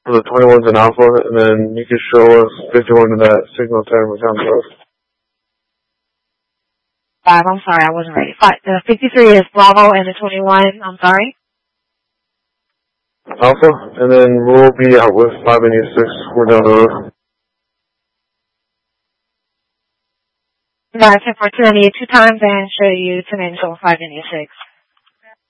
The 21's an alpha, and then you can show us 51 to that signal 10 with down the 5, I'm sorry, I wasn't ready. 53 is Bravo, and the 21, I'm sorry? Alpha, and then we'll be out with 5 and 6. We're down the road. No, 10 for 2 2 times and show you 10 and 5 and 6.